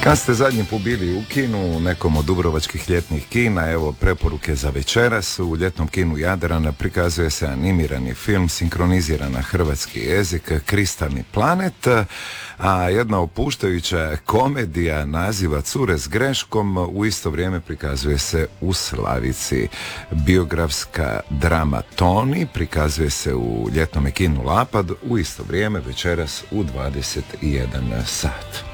Kad ste zadnji put bili u kinu, u nekom od dubrovačkih ljetnih kina, evo preporuke za večeras. U ljetnom kinu Jadrana prikazuje se animirani film, sinkroniziran na hrvatski jezik, Kristalni planet, a jedna opuštajuća komedija naziva Cure s greškom u isto vrijeme prikazuje se u Slavici. Biografska drama Toni prikazuje se u ljetnom kinu Lapad u isto vrijeme večeras u 21 sat.